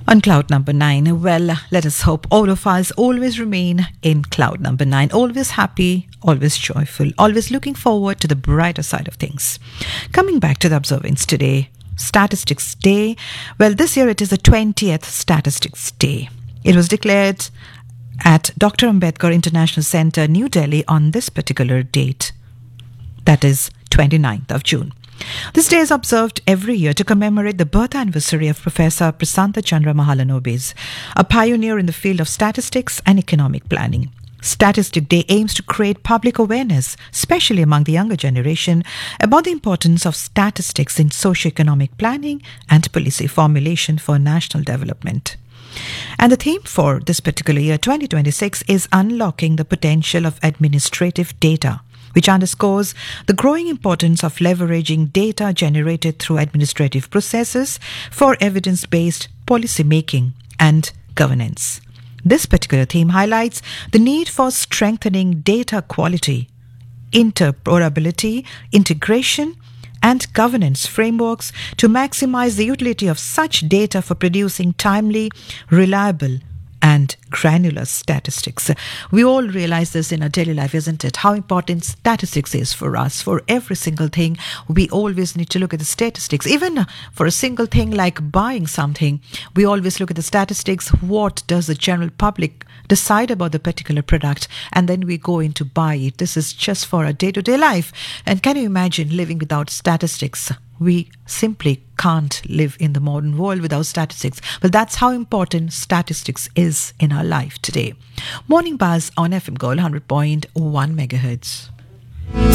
On cloud number 9, well, let us hope all of us always remain in cloud number 9, always happy, always joyful, always looking forward to the brighter side of things. Coming back to the observance today, Statistics Day. Well, this year it is the 20th Statistics Day. It was declared at Dr. Ambedkar International Centre, New Delhi on this particular date, that is 29th of June. This day is observed every year to commemorate the birth anniversary of Professor Prasanta Chandra Mahalanobis, a pioneer in the field of statistics and economic planning. Statistic Day aims to create public awareness, especially among the younger generation, about the importance of statistics in socio-economic planning and policy formulation for national development. And the theme for this particular year, 2026, is Unlocking the Potential of Administrative Data, which underscores the growing importance of leveraging data generated through administrative processes for evidence-based policy making and governance. This particular theme highlights the need for strengthening data quality, interoperability, integration, and governance frameworks to maximize the utility of such data for producing timely, reliable, and granular statistics. We all realize this in our daily life, isn't it? How important statistics is for us. For every single thing, we always need to look at the statistics. Even for a single thing like buying something, we always look at the statistics. What does the general public decide about the particular product? And then we go in to buy it. This is just for our day-to-day life. And can you imagine living without statistics? We simply can't live in the modern world without statistics. But that's how important statistics is in our life today. Morning Buzz on FM Gold 100.1 megahertz.